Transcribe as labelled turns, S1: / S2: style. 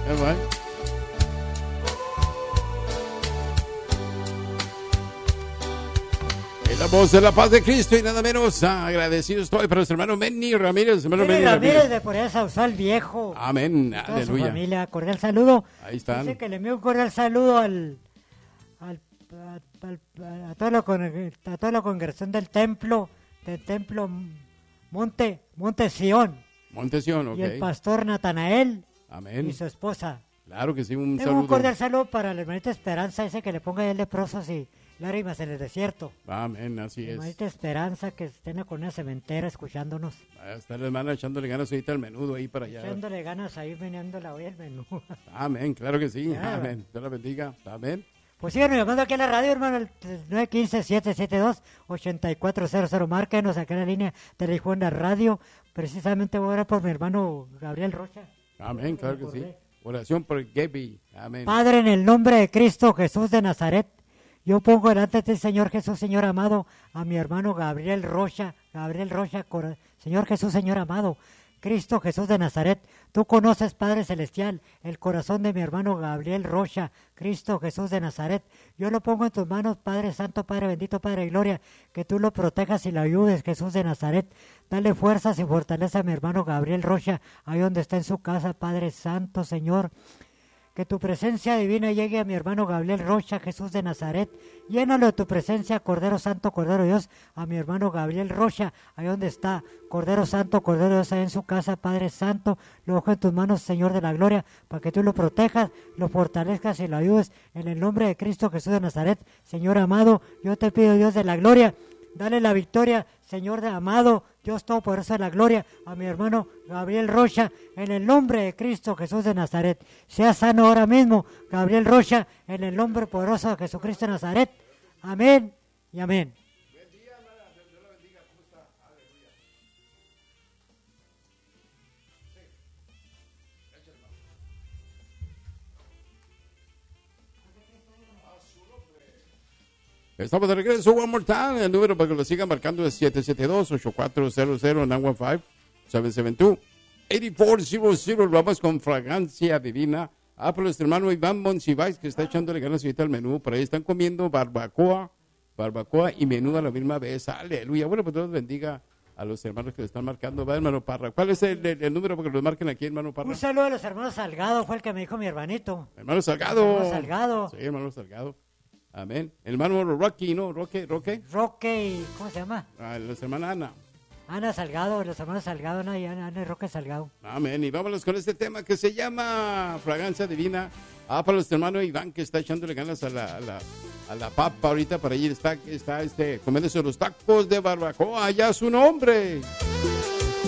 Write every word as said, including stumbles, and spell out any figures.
S1: All right. En la voz de la paz de Cristo y nada menos agradecido estoy para nuestro hermano Benny Ramírez. Hermano
S2: Benny
S1: Benny
S2: Ramírez,
S1: Ramírez
S2: de por allá Sausal Viejo.
S1: Amén,
S2: Y toda
S1: aleluya.
S2: su familia, cordial saludo.
S1: Ahí están.
S2: Dice que le envío un cordial saludo al, al, a, a, a, toda la, con- a toda la congregación del templo, del templo Monte, Monte Sión.
S1: Montesión, ok.
S2: Y el pastor Natanael
S1: Amén.
S2: y su esposa.
S1: Claro que sí, un
S2: Tengo un
S1: saludo.
S2: cordial saludo para la hermanita Esperanza, ese que le ponga el leprosos y lágrimas en el desierto.
S1: Amén, así es.
S2: Hermanita Esperanza, que tiene con una cementera escuchándonos.
S1: Ahí está la hermana echándole ganas ahorita al menudo ahí para allá.
S2: Echándole ganas ahí, meneándola hoy el menú.
S1: Amén, claro que sí.
S2: Claro.
S1: Amén. Dios la bendiga. Amén.
S2: Pues síganos llamando aquí a la radio, hermano, el nueve uno cinco, siete siete dos, ocho cuatro cero cero. Márquenos acá en la línea de Tijuana Radio. Precisamente voy a orar por mi hermano Gabriel Rocha.
S1: Amén, claro que sí. Oración por Gaby. Amén.
S2: Padre, en el nombre de Cristo Jesús de Nazaret, yo pongo delante de ti, Señor Jesús, Señor amado, a mi hermano Gabriel Rocha. Gabriel Rocha, cor- Señor Jesús, Señor amado. Cristo Jesús de Nazaret, tú conoces, Padre Celestial, el corazón de mi hermano Gabriel Rocha, Cristo Jesús de Nazaret. Yo lo pongo en tus manos, Padre Santo, Padre bendito, Padre de gloria, que tú lo protejas y lo ayudes, Jesús de Nazaret. Dale fuerzas y fortaleza a mi hermano Gabriel Rocha, ahí donde está en su casa, Padre Santo, Señor. Que tu presencia divina llegue a mi hermano Gabriel Rocha, Jesús de Nazaret. Llénalo de tu presencia, Cordero Santo, Cordero de Dios, a mi hermano Gabriel Rocha, ahí donde está, Cordero Santo, Cordero de Dios, ahí en su casa, Padre Santo. Lo dejo en tus manos, Señor de la gloria, para que tú lo protejas, lo fortalezcas y lo ayudes. En el nombre de Cristo Jesús de Nazaret, Señor amado, yo te pido, Dios de la gloria, dale la victoria, Señor de amado, Dios Todopoderoso de la gloria, a mi hermano Gabriel Rocha, en el nombre de Cristo Jesús de Nazaret. Sea sano ahora mismo, Gabriel Rocha, en el nombre poderoso de Jesucristo de Nazaret. Amén y amén.
S1: Estamos de regreso, one more time. El número para que lo sigan marcando es siete siete dos, ocho cuatro cero cero, nueve uno cinco, siete siete dos, ocho cuatro cero cero. Vamos con fragancia divina. Ah, por nuestro hermano Iván Monsiváis, que está echándole ganas ahorita al menú. Por ahí están comiendo barbacoa, barbacoa y menú a la misma vez. Aleluya. Bueno, pues Dios bendiga a los hermanos que le están marcando. Va, hermano Parra. ¿Cuál es el, el, el número para que los marquen aquí, hermano Parra?
S2: Un saludo a los hermanos Salgado, fue el que me dijo mi hermanito.
S1: Hermano Salgado.
S2: Hermano Salgado.
S1: Sí, hermano Salgado. Amén. El hermano Rocky, ¿no? Roque, Roque.
S2: Roque y, ¿cómo se llama?
S1: Ah, la hermana Ana.
S2: Ana Salgado, los hermanos Salgado, Ana y, Ana, Ana y Roque Salgado.
S1: Amén. Y vámonos con este tema que se llama Fragancia Divina. Ah, para nuestro hermano Iván, que está echándole ganas a la, a la, a la papa ahorita. Para allí está, está este, comiéndose los tacos de barbacoa. Ya su nombre.